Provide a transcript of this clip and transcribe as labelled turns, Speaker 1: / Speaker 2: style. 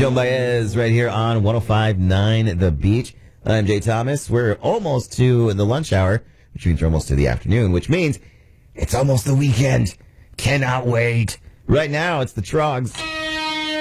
Speaker 1: Joe Baez right here on 105.9 The Beach. I'm Jay Thomas. We're almost to the lunch hour, which means we're almost to the afternoon, which means it's almost the weekend. Cannot wait. Right now, it's the Trogs.